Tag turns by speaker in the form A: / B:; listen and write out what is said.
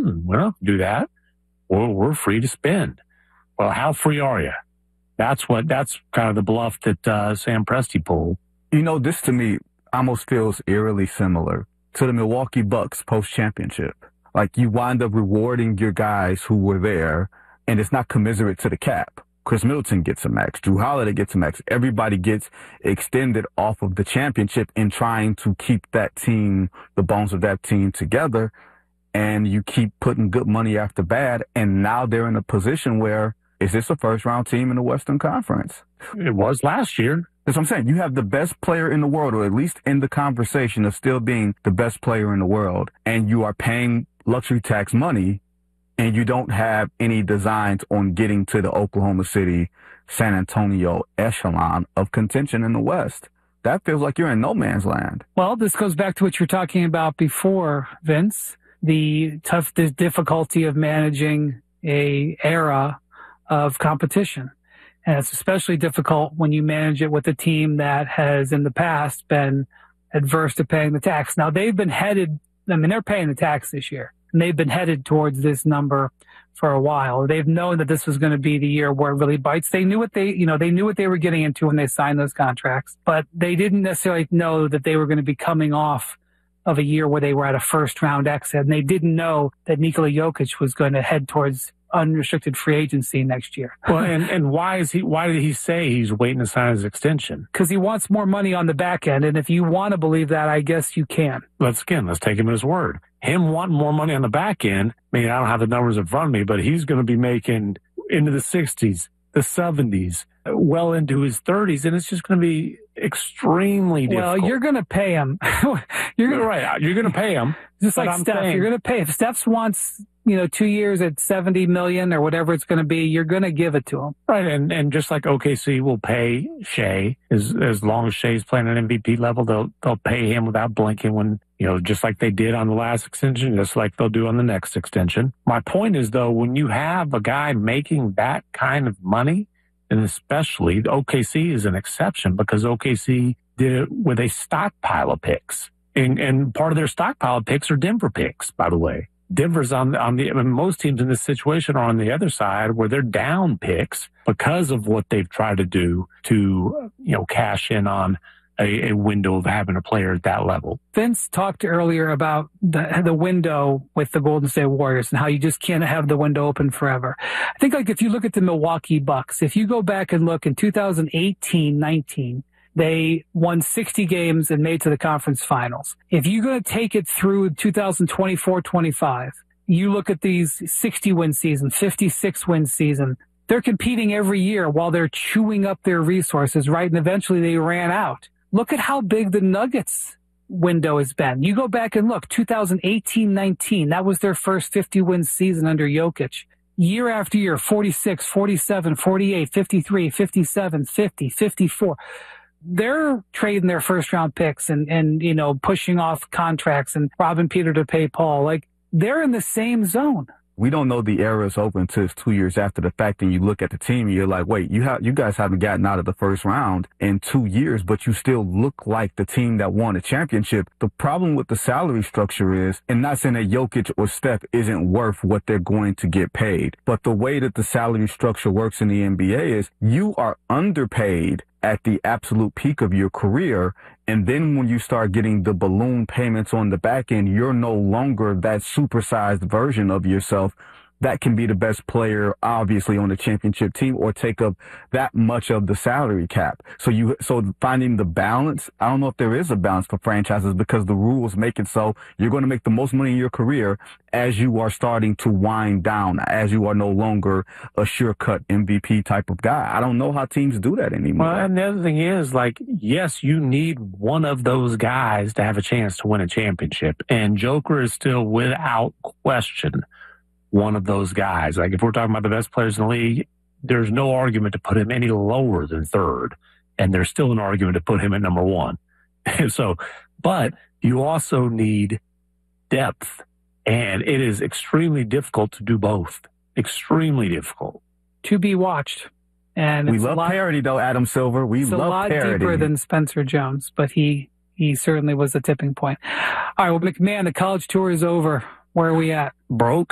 A: well, do that. We're free to spend. Well, how free are you? That's kind of the bluff that Sam Presti pulled.
B: This to me almost feels eerily similar to the Milwaukee Bucks post-championship. Like, you wind up rewarding your guys who were there, and it's not commiserate to the cap. Chris Middleton gets a max. Drew Holiday gets a max. Everybody gets extended off of the championship in trying to keep that team, the bones of that team together. And you keep putting good money after bad. And now they're in a position where, is this a first-round team in the Western Conference?
A: It was last year.
B: That's what I'm saying. You have the best player in the world, or at least in the conversation of still being the best player in the world, and you are paying luxury tax money, and you don't have any designs on getting to the Oklahoma City, San Antonio echelon of contention in the West. That feels like you're in no man's land.
C: Well, this goes back to what you were talking about before, Vince, the difficulty of managing a era of competition. And it's especially difficult when you manage it with a team that has in the past been adverse to paying the tax. Now, they've been headed, they're paying the tax this year, and they've been headed towards this number for a while. They've known that this was going to be the year where it really bites. They knew what they knew what they were getting into when they signed those contracts, but they didn't necessarily know that they were going to be coming off of a year where they were at a first round exit. And they didn't know that Nikola Jokic was going to head towards unrestricted free agency next year.
A: Well, and why did he say he's waiting to sign his extension?
C: Because he wants more money on the back end. And if you want to believe that, I guess you can.
A: Let's take him at his word. Him wanting more money on the back end, I mean, I don't have the numbers in front of me, but he's going to be making into the 60s, the 70s, well into his 30s, and it's just going to be extremely difficult.
C: Well, you're going to pay him.
A: You're right. You're going to pay him.
C: Just like Steph, you're going to pay. If Steph wants, 2 years at $70 million or whatever it's going to be, you're going to give it to him.
A: Right. And just like OKC will pay Shea, as long as Shea's playing at MVP level, they'll pay him without blinking when, just like they did on the last extension, just like they'll do on the next extension. My point is, though, when you have a guy making that kind of money, and especially OKC is an exception because OKC did it with a stockpile of picks. And part of their stockpile of picks are Denver picks, by the way. Denver's most teams in this situation are on the other side where they're down picks because of what they've tried to do to, cash in on a window of having a player at that level.
C: Vince talked earlier about the window with the Golden State Warriors and how you just can't have the window open forever. I think if you look at the Milwaukee Bucks, if you go back and look in 2018-19, they won 60 games and made to the conference finals. If you're going to take it through 2024-25, you look at these 60-win seasons, 56-win season, they're competing every year while they're chewing up their resources, right? And eventually they ran out. Look at how big the Nuggets window has been. You go back and look, 2018-19, that was their first 50-win season under Jokic. Year after year, 46, 47, 48, 53, 57, 50, 54. They're trading their first-round picks and pushing off contracts and robbing Peter to pay Paul. Like, they're in the same zone.
B: We don't know the era is open until it's 2 years after the fact, and you look at the team and you're like, wait, you guys haven't gotten out of the first round in 2 years, but you still look like the team that won a championship. The problem with the salary structure is, and not saying that Jokic or Steph isn't worth what they're going to get paid, but the way that the salary structure works in the NBA is you are underpaid at the absolute peak of your career. And then when you start getting the balloon payments on the back end, you're no longer that supersized version of yourself that can be the best player, obviously, on the championship team or take up that much of the salary cap. So finding the balance, I don't know if there is a balance for franchises because the rules make it so you're going to make the most money in your career as you are starting to wind down, as you are no longer a sure-cut MVP type of guy. I don't know how teams do that anymore.
A: Well, and the other thing is, yes, you need one of those guys to have a chance to win a championship. And Joker is still, without question, one of those guys. Like, if we're talking about the best players in the league, there's no argument to put him any lower than third. And there's still an argument to put him at number one. But you also need depth. And it is extremely difficult to do both. Extremely difficult.
C: To be watched. And
B: we love parody, though, Adam Silver. We love parody.
C: It's a lot deeper than Spencer Jones, but he certainly was a tipping point. All right, well, McMahon, the college tour is over. Where are we at?
A: Broke.